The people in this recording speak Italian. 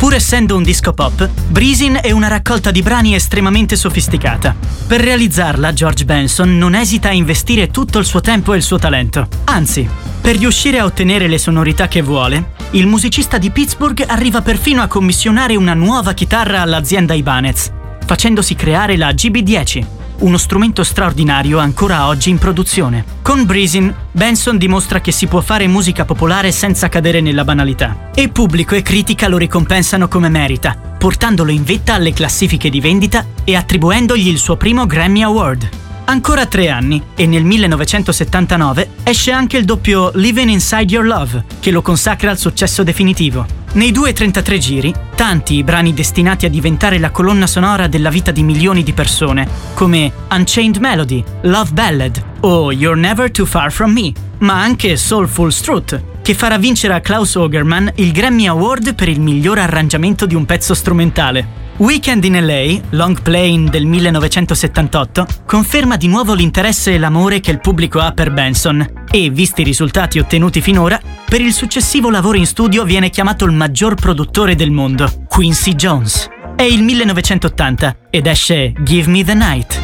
Pur essendo un disco pop, Breezin' è una raccolta di brani estremamente sofisticata. Per realizzarla, George Benson non esita a investire tutto il suo tempo e il suo talento. Anzi, per riuscire a ottenere le sonorità che vuole, il musicista di Pittsburgh arriva perfino a commissionare una nuova chitarra all'azienda Ibanez, facendosi creare la GB10, uno strumento straordinario ancora oggi in produzione. Con Breezin', Benson dimostra che si può fare musica popolare senza cadere nella banalità. E pubblico e critica lo ricompensano come merita, portandolo in vetta alle classifiche di vendita e attribuendogli il suo primo Grammy Award. Ancora 3 anni, e nel 1979 esce anche il doppio Living Inside Your Love, che lo consacra al successo definitivo. Nei 2:33 giri, tanti i brani destinati a diventare la colonna sonora della vita di milioni di persone, come Unchained Melody, Love Ballad o You're Never Too Far From Me, ma anche Soulful Truth, che farà vincere a Klaus Ogerman il Grammy Award per il miglior arrangiamento di un pezzo strumentale. Weekend in LA, long playing del 1978, conferma di nuovo l'interesse e l'amore che il pubblico ha per Benson e, visti i risultati ottenuti finora, per il successivo lavoro in studio viene chiamato il maggior produttore del mondo, Quincy Jones. È il 1980 ed esce Give Me the Night.